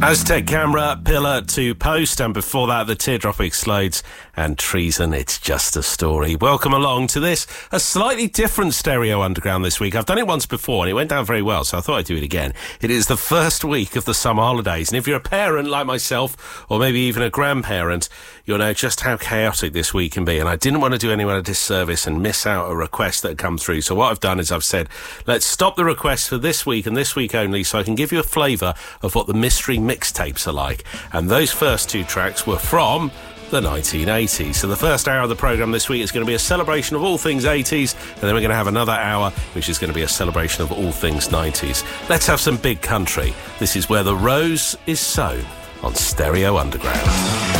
Aztec Camera, Pillar to Post, and before that, The Teardrop Explodes and Treason, It's Just a Story. Welcome along to this, a slightly different Stereo Underground this week. I've done it once before and it went down very well, so I thought I'd do it again. It is the first week of the summer holidays, and if you're a parent like myself, or maybe even a grandparent, you'll know just how chaotic this week can be, and I didn't want to do anyone a disservice and miss out a request that had come through. So what I've done is I've said, let's stop the request for this week and this week only, so I can give you a flavour of what the mystery mixtapes are like. And those first two tracks were from the 1980s. So the first hour of the programme this week is going to be a celebration of all things 80s, and then we're going to have another hour which is going to be a celebration of all things 90s. Let's have some big country. This is Where the Rose is Sown on Stereo Underground.